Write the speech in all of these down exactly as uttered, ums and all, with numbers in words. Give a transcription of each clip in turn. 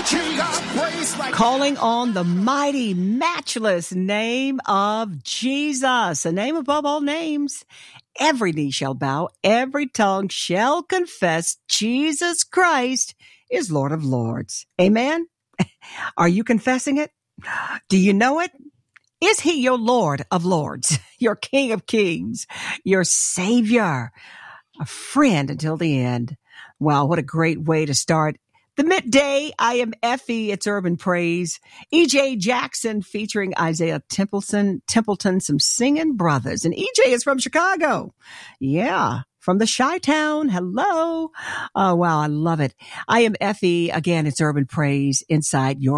Calling on the mighty, matchless name of Jesus, a name above all names. Every knee shall bow, every tongue shall confess Jesus Christ is Lord of Lords. Amen? Are you confessing it? Do you know it? Is he your Lord of Lords, your King of Kings, your Savior, a friend until the end? Wow, what a great way to start the midday. I am Effie. It's Urban Praise. E J Jackson featuring Isaiah Templeton, Templeton, some singing brothers. And E J is from Chicago. Yeah. From the Chi-Town. Hello. Oh, wow. I love it. I am Effie. Again, it's Urban Praise inside your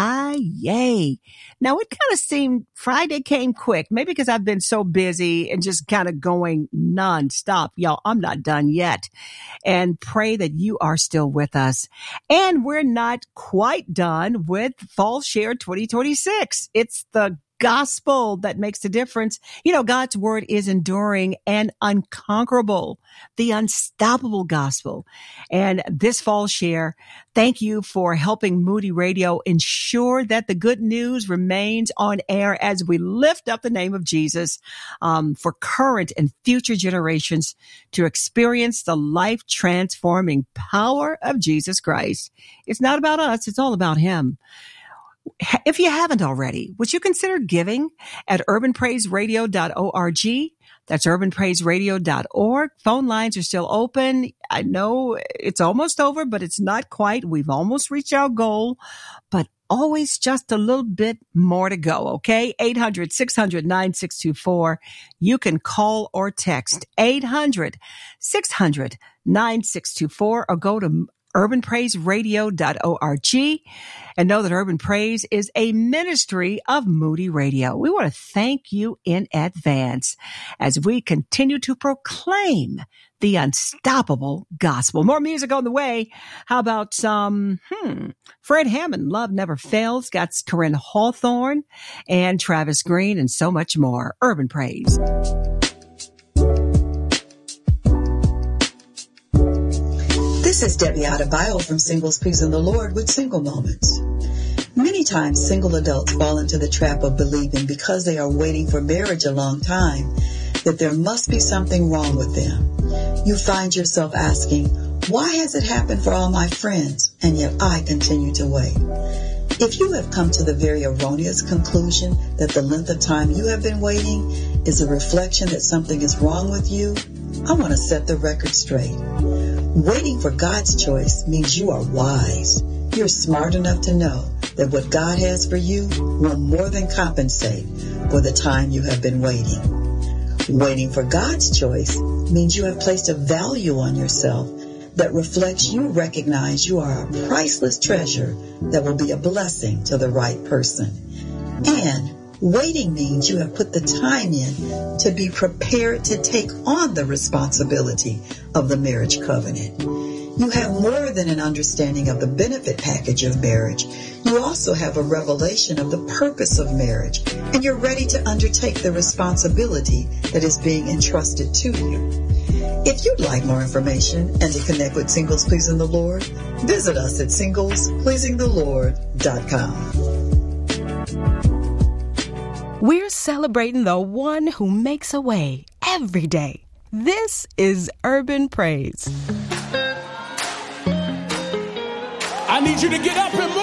Friday. Now, it kind of seemed Friday came quick, maybe because I've been so busy and just kind of going nonstop. Y'all, I'm not done yet. And pray that you are still with us. And we're not quite done with Fall Share twenty twenty-six. It's the gospel that makes the difference. You know, God's word is enduring and unconquerable, the unstoppable gospel. And this Fall Share, thank you for helping Moody Radio ensure that the good news remains on air as we lift up the name of Jesus um, for current and future generations to experience the life-transforming power of Jesus Christ. It's not about us. It's all about him. If you haven't already, would you consider giving at urban praise radio dot org? That's urban praise radio dot org. Phone lines are still open. I know it's almost over, but it's not quite. We've almost reached our goal, but always just a little bit more to go, okay? eight hundred, six hundred, nine six two four. You can call or text eight hundred, six hundred, nine six two four or go to urban praise radio dot org, and know that Urban Praise is a ministry of Moody Radio. We want to thank you in advance as we continue to proclaim the unstoppable gospel. More music on the way. How about some, hmm, Fred Hammond, Love Never Fails, got Corinne Hawthorne and Travis Green and so much more. Urban Praise. This is Debbie Adebayo from Singles Pleasing the Lord with Single Moments. Many times single adults fall into the trap of believing because they are waiting for marriage a long time that there must be something wrong with them. You find yourself asking, why has it happened for all my friends and yet I continue to wait? If you have come to the very erroneous conclusion that the length of time you have been waiting is a reflection that something is wrong with you, I want to set the record straight. Waiting for God's choice means you are wise. You're smart enough to know that what God has for you will more than compensate for the time you have been waiting. Waiting for God's choice means you have placed a value on yourself that reflects you recognize you are a priceless treasure that will be a blessing to the right person. And waiting means you have put the time in to be prepared to take on the responsibility of the marriage covenant. You have more than an understanding of the benefit package of marriage. You also have a revelation of the purpose of marriage, and you're ready to undertake the responsibility that is being entrusted to you. If you'd like more information and to connect with Singles Pleasing the Lord, visit us at singles pleasing the lord dot com. We're celebrating the one who makes a way every day. This is Urban Praise. I need you to get up and move.